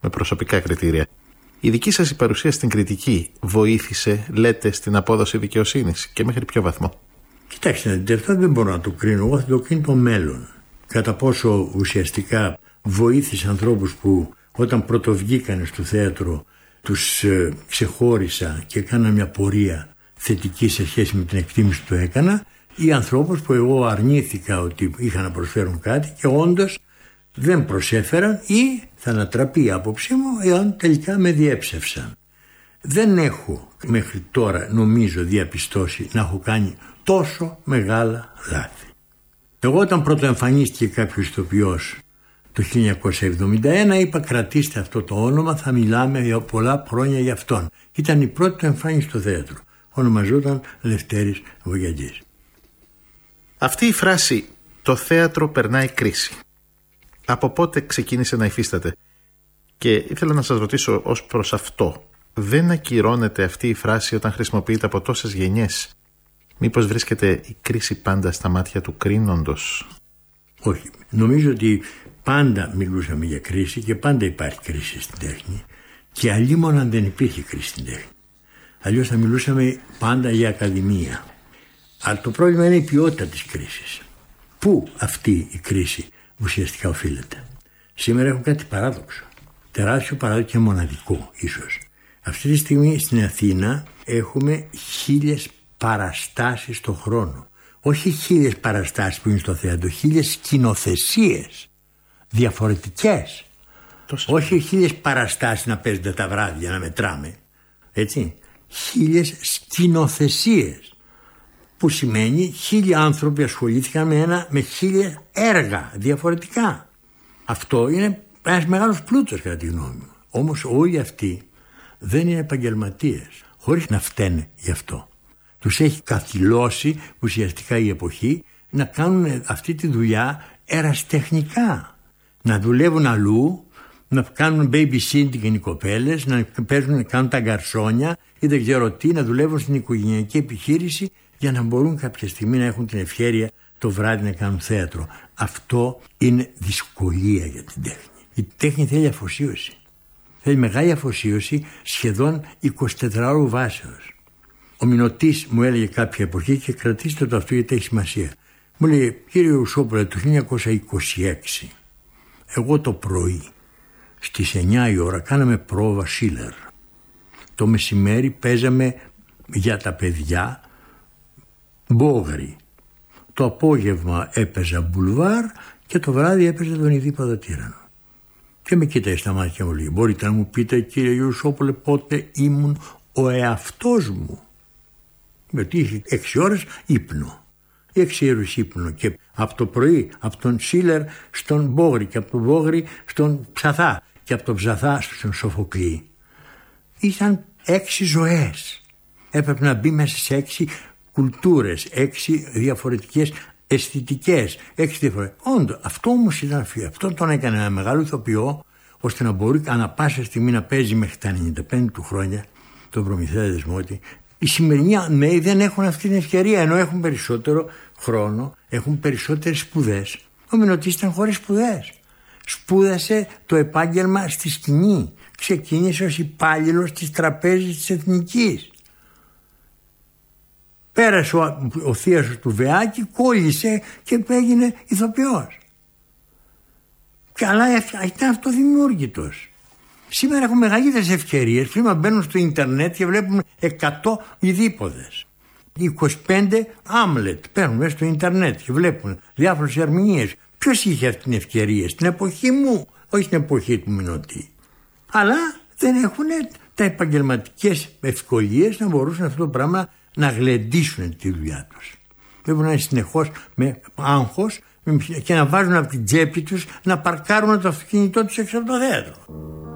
με προσωπικά κριτήρια. Η δική σας η παρουσία στην κριτική βοήθησε, λέτε, στην απόδοση δικαιοσύνης και μέχρι ποιο βαθμό? Κοιτάξτε, αυτό δεν μπορώ να το κρίνω. Εγώ θα το κρίνω το μέλλον. Κατά πόσο ουσιαστικά βοήθησε ανθρώπους που όταν πρωτοβγήκανε στο θέατρο τους ξεχώρισα και έκανα μια πορεία θετική σε σχέση με την εκτίμηση που το έκανα, ή ανθρώπους που εγώ αρνήθηκα ότι είχαν να προσφέρουν κάτι και όντως δεν προσέφεραν, ή θα ανατραπεί η άποψή μου εάν τελικά με διέψευσαν. Δεν έχω μέχρι τώρα, νομίζω, διαπιστώσει να έχω κάνει τόσο μεγάλα λάθη. Εγώ όταν πρώτο εμφανίστηκε κάποιος ηθοποιός το 1971 είπα κρατήστε αυτό το όνομα, θα μιλάμε για πολλά χρόνια για αυτόν. Ήταν η πρώτη του εμφάνιση στο θέατρο. Ονομαζόταν Λευτέρης Βογιατζής. Αυτή η φράση «το θέατρο περνάει κρίση» από πότε ξεκίνησε να υφίσταται? Και ήθελα να σας ρωτήσω ως προς αυτό, δεν ακυρώνεται αυτή η φράση όταν χρησιμοποιείται από τόσες γενιές? Μήπως βρίσκεται η κρίση πάντα στα μάτια του κρίνοντος? Όχι. Νομίζω ότι πάντα μιλούσαμε για κρίση και πάντα υπάρχει κρίση στην τέχνη και αλλήμον αν δεν υπήρχε κρίση στην τέχνη. Αλλιώς θα μιλούσαμε πάντα για ακαδημία. Αλλά το πρόβλημα είναι η ποιότητα της κρίσης. Πού αυτή η κρίση ουσιαστικά οφείλεται? Σήμερα έχουμε κάτι παράδοξο. Τεράστιο παράδοξο και μοναδικό ίσως. Αυτή τη στιγμή στην Αθήνα έχουμε 1000 παραστάσεις το χρόνο. Όχι 1000 παραστάσεις που είναι στο θέατρο, 1000 σκηνοθεσίες διαφορετικές. Όχι 1000 παραστάσεις να παίζονται τα βράδια, να μετράμε. Έτσι. 1000 σκηνοθεσίες. Που σημαίνει 1000 άνθρωποι ασχολήθηκαν με 1000 έργα διαφορετικά. Αυτό είναι ένας μεγάλος πλούτος κατά τη γνώμη μου. Όμως όλοι αυτοί δεν είναι επαγγελματίες, χωρίς να φταίνε γι' αυτό. Τους έχει καθυλώσει ουσιαστικά η εποχή να κάνουν αυτή τη δουλειά ερασιτεχνικά. Να δουλεύουν αλλού, να κάνουν babysitting οι κοπέλες, να κάνουν τα γκαρσόνια ή δεν ξέρω τι, να δουλεύουν στην οικογενειακή επιχείρηση για να μπορούν κάποια στιγμή να έχουν την ευχέρεια το βράδυ να κάνουν θέατρο. Αυτό είναι δυσκολία για την τέχνη. Η τέχνη θέλει αφοσίωση. Θέλει μεγάλη αφοσίωση, σχεδόν 24ωρου βάσεως. Ο Μηνωτής μου έλεγε κάποια εποχή και κρατήστε το αυτό γιατί έχει σημασία. Μου λέει, κύριε Ουσόπουλε, το 1926 εγώ το πρωί στις 9 η ώρα κάναμε πρόβα Schiller. Το μεσημέρι παίζαμε για τα παιδιά Μπόγρι. Το απόγευμα έπαιζα Μπουλβάρ και το βράδυ έπαιζα τον Ιδίπαδο Τύρανο. Και με κοίταγε στα μάτια και μου λέει, μπορείτε να μου πείτε κύριε Ιουσόπουλε πότε ήμουν ο εαυτός μου? Γιατί είχε 6 ώρες ύπνο. 6 ώρες ύπνο και από το πρωί από τον Σίλερ στον Μπόγρι και από τον Μπόγρι στον Ψαθά και από τον Ψαθά στον Σοφοκλή. Ήταν 6 ζωές. Έπρεπε να μπει μέσα σε 6 κουλτούρες, 6 διαφορετικές αισθητικές, 6 διαφορετικές. Όντως, αυτό όμως ήταν αφιό. Αυτό τον έκανε ένα μεγάλο ηθοποιό, ώστε να μπορεί ανά πάσα στιγμή να παίζει μέχρι τα 95 του χρόνια τον Προμηθέα Δεσμότη. Οι σημερινοί νέοι δεν έχουν αυτή την ευκαιρία, ενώ έχουν περισσότερο χρόνο, έχουν περισσότερες σπουδές. Ο Μηνωτής ήταν χωρίς σπουδές. Σπούδασε το επάγγελμα στη σκηνή. Ξεκίνησε ως υπάλληλος της Τραπέζης της Εθνικής. Πέρασε ο θείασος του Βεάκη, κόλλησε και έγινε ηθοποιός. Και αλλά ήταν αυτοδημιούργητος. Σήμερα έχουμε μεγαλύτερες ευκαιρίες. Πριν μπαίνουν στο ίντερνετ και βλέπουμε 100 ειδήποδες. 25 Άμλετ παίρνουν μέσα στο ίντερνετ και βλέπουν διάφορες ερμηνείες. Ποιος είχε αυτή την ευκαιρία? Στην εποχή μου, όχι στην εποχή του Μηνωτή. Αλλά δεν έχουν τα επαγγελματικές ευκολίες να μπορούσαν αυτό το πράγμα να γλεντήσουν τη δουλειά τους. Πρέπει να είναι συνεχώς με άγχος και να βάζουν από την τσέπη τους να παρκάρουν το αυτοκίνητό τους έξω από το θέατρο.